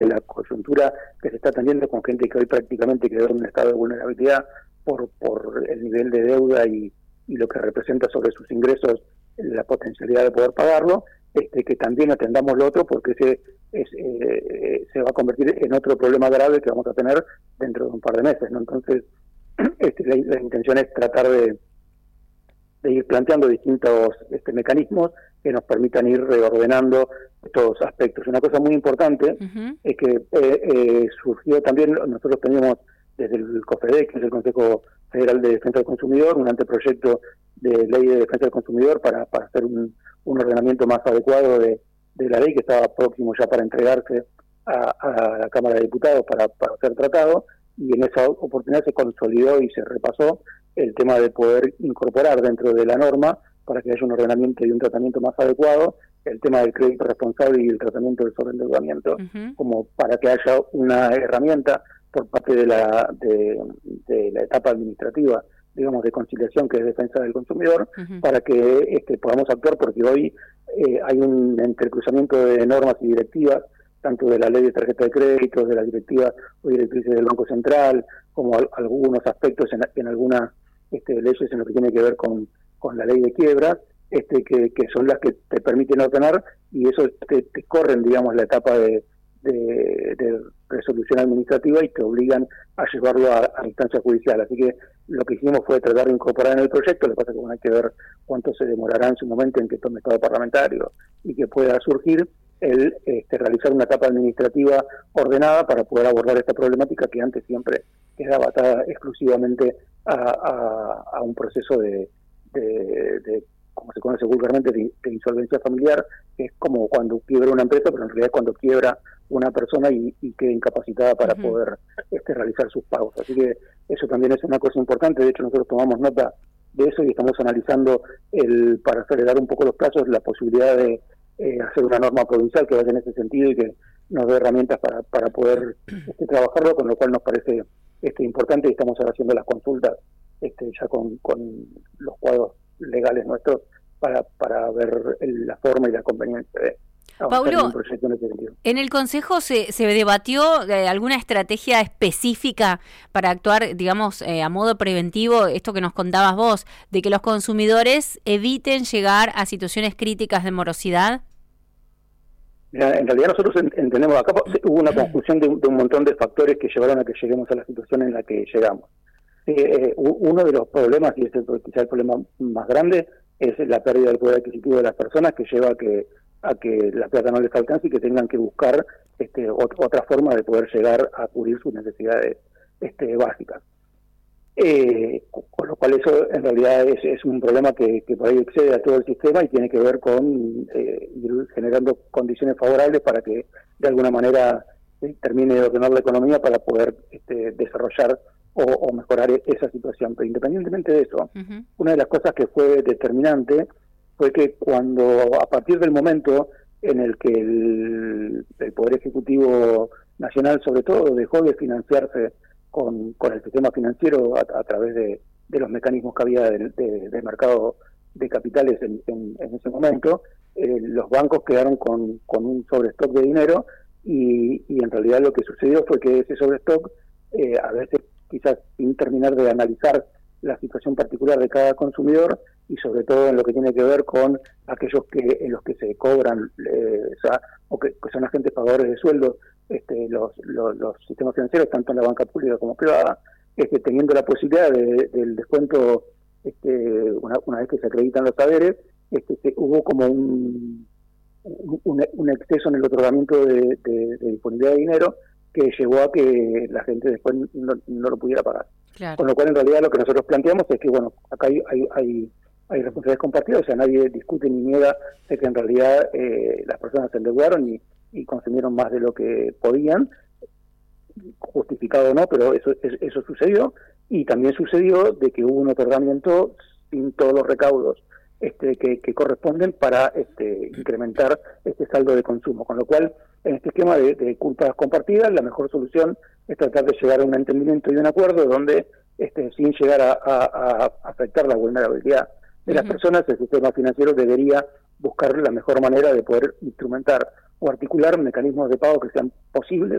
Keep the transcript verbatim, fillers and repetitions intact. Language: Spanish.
la coyuntura que se está teniendo con gente que hoy prácticamente quedó en un estado de vulnerabilidad por por el nivel de deuda y, y lo que representa sobre sus ingresos la potencialidad de poder pagarlo, este, que también atendamos lo otro, porque ese es, eh, se va a convertir en otro problema grave que vamos a tener dentro de un par de meses, ¿no? Entonces, este, la, la intención es tratar de, de ir planteando distintos este, mecanismos que nos permitan ir reordenando estos aspectos. Una cosa muy importante uh-huh. es que eh, eh, surgió también, nosotros teníamos desde el COFEDEC, que es el Consejo Federal de Defensa del Consumidor, un anteproyecto de ley de defensa del consumidor para, para hacer un, un ordenamiento más adecuado de, de la ley, que estaba próximo ya para entregarse a, a la Cámara de Diputados para, para ser tratado, y en esa oportunidad se consolidó y se repasó el tema de poder incorporar dentro de la norma, para que haya un ordenamiento y un tratamiento más adecuado, el tema del crédito responsable y el tratamiento del sobreendeudamiento, uh-huh. como para que haya una herramienta por parte de la de, de la etapa administrativa, digamos, de conciliación, que es defensa del consumidor, uh-huh. para que este, podamos actuar, porque hoy eh, hay un entrecruzamiento de normas y directivas, tanto de la ley de tarjeta de crédito, de las directivas o directrices del Banco Central, como al, algunos aspectos en, en algunas este, leyes en lo que tiene que ver con, con la ley de quiebras, este, que, que son las que te permiten ordenar, y eso te, te corren, digamos, la etapa de, de, de resolución administrativa y te obligan a llevarlo a, a instancia judicial. Así que lo que hicimos fue tratar de incorporar en el proyecto, lo que pasa es que bueno, hay que ver cuánto se demorará en su momento en que tome estado parlamentario y que pueda surgir el este, realizar una etapa administrativa ordenada para poder abordar esta problemática que antes siempre quedaba atada exclusivamente a, a, a un proceso de, de, de, como se conoce vulgarmente, de, de insolvencia familiar, que es como cuando quiebra una empresa, pero en realidad es cuando quiebra una persona y, y queda incapacitada para uh-huh. poder este, realizar sus pagos. Así que eso también es una cosa importante. De hecho, nosotros tomamos nota de eso y estamos analizando, el para acelerar un poco los plazos, la posibilidad de eh, hacer una norma provincial que vaya en ese sentido y que nos dé herramientas para, para poder este, trabajarlo, con lo cual nos parece este, importante, y estamos ahora haciendo las consultas este, ya con, con los cuadros legales nuestros para, para ver el, la forma y la conveniencia de Paulo, en, en el Consejo se, se debatió eh, alguna estrategia específica para actuar, digamos, eh, a modo preventivo, esto que nos contabas vos, de que los consumidores eviten llegar a situaciones críticas de morosidad. Mira, en realidad nosotros entendemos, acá hubo una confusión de, de un montón de factores que llevaron a que lleguemos a la situación en la que llegamos. Eh, eh, uno de los problemas, y este es quizá el problema más grande, es la pérdida del poder adquisitivo de las personas, que lleva a que a que la plata no les alcance y que tengan que buscar este, ot- otra forma de poder llegar a cubrir sus necesidades este, básicas. Eh, con lo cual eso en realidad es, es un problema que, que por ahí excede a todo el sistema y tiene que ver con eh, ir generando condiciones favorables para que de alguna manera eh, termine de ordenar la economía para poder este, desarrollar o, o mejorar esa situación. Pero independientemente de eso, uh-huh. una de las cosas que fue determinante fue que cuando, a partir del momento en el que el, el Poder Ejecutivo Nacional, sobre todo, dejó de financiarse con, con el sistema financiero a, a través de, de los mecanismos que había del de, de mercado de capitales en, en, en ese momento, eh, los bancos quedaron con, con un sobrestock de dinero y, y en realidad lo que sucedió fue que ese sobrestock, eh, a veces quizás sin terminar de analizar la situación particular de cada consumidor, y sobre todo en lo que tiene que ver con aquellos que en los que se cobran eh, o, sea, o que, que son agentes pagadores de sueldos, este, los, los, los sistemas financieros, tanto en la banca pública como privada, este, teniendo la posibilidad de, del descuento este, una, una vez que se acreditan los saberes, este, que hubo como un, un, un exceso en el otorgamiento de, de, de disponibilidad de dinero que llevó a que la gente después no, no lo pudiera pagar. Claro. Con lo cual, en realidad, lo que nosotros planteamos es que, bueno, acá hay, hay, hay, hay responsabilidades compartidas, o sea, nadie discute ni niega de que en realidad eh, las personas se endeudaron y, y consumieron más de lo que podían, justificado o no, pero eso, eso sucedió, y también sucedió de que hubo un otorgamiento sin todos los recaudos este, que, que corresponden para este, incrementar este saldo de consumo, con lo cual, en este esquema de, de culpas compartidas, la mejor solución es tratar de llegar a un entendimiento y un acuerdo donde, este, sin llegar a, a, a afectar la vulnerabilidad de uh-huh. las personas, el sistema financiero debería buscar la mejor manera de poder instrumentar o articular mecanismos de pago que sean posibles